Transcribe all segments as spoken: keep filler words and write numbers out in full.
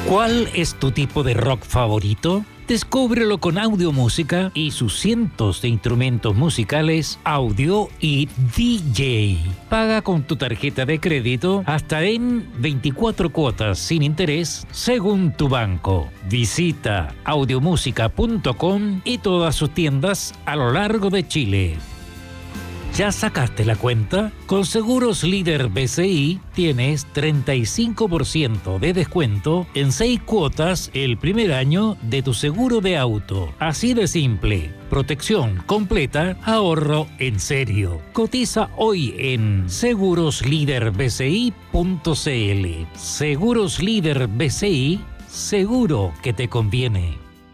¿Cuál es tu tipo de rock favorito? Descúbrelo con Audiomúsica y sus cientos de instrumentos musicales, audio y D J. Paga con tu tarjeta de crédito hasta en veinticuatro cuotas sin interés según tu banco. Visita audiomúsica punto com y todas sus tiendas a lo largo de Chile. ¿Ya sacaste la cuenta? Con Seguros Líder B C I tienes treinta y cinco por ciento de descuento en seis cuotas el primer año de tu seguro de auto. Así de simple. Protección completa, ahorro en serio. Cotiza hoy en seguros líder b c i punto c l. Seguros Líder B C I, seguro que te conviene.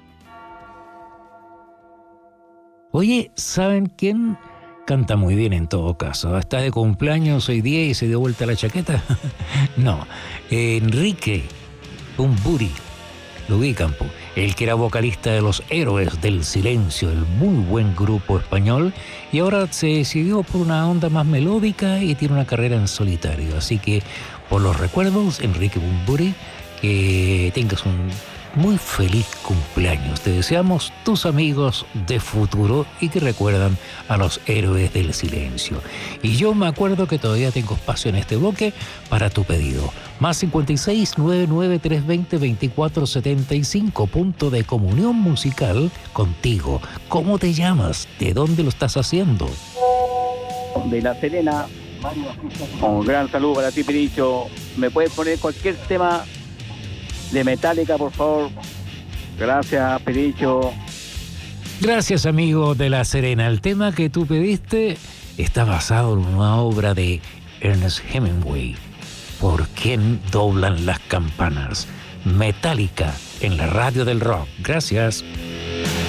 Oye, ¿saben quién canta muy bien en todo caso? Está de cumpleaños hoy día y se dio vuelta la chaqueta. No, Enrique Bunbury, lo ubican, po. El que era vocalista de Los Héroes del Silencio, el muy buen grupo español, y ahora se decidió por una onda más melódica y tiene una carrera en solitario. Así que, por los recuerdos, Enrique Bunbury, que tengas un muy feliz cumpleaños. Te deseamos tus amigos de futuro y que recuerdan a Los Héroes del Silencio. Y yo me acuerdo que todavía tengo espacio en este bloque para tu pedido. Más cincuenta y seis, noventa y nueve, trescientos veinte, veinticuatro setenta y cinco. Punto de comunión musical contigo. ¿Cómo te llamas? ¿De dónde lo estás haciendo? De La Serena. Un gran saludo para ti, Piricho. ¿Me puedes poner cualquier tema de Metallica, por favor? Gracias, Piricho. Gracias, amigo de La Serena. El tema que tú pediste está basado en una obra de Ernest Hemingway. ¿Por quién doblan las campanas? Metallica en la radio del rock. Gracias.